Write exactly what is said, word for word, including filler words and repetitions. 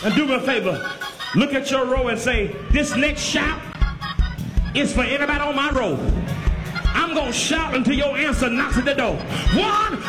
And do me a favor. Look at your row and say, this next shout is for anybody on my row. I'm going to shout until your answer knocks at the door. One,